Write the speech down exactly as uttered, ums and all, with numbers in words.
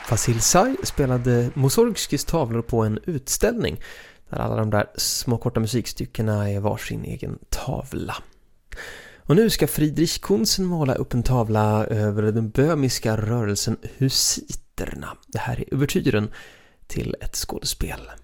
Vasil Say spelade Mussorgskis tavlor på en utställning där alla de där små korta musikstyckena är varsin egen tavla. Och nu ska Friedrich Kunsen måla upp en tavla över den böhmiska rörelsen husiterna. Det här är uvertyren till ett skådespel.